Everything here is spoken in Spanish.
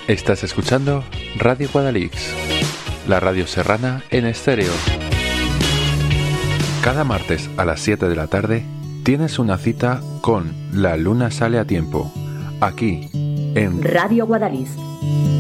Estás escuchando Radio Guadalix, la radio serrana en estéreo. Cada martes a las 7 de la tarde tienes una cita con La Luna Sale a Tiempo, aquí en Radio Guadalix.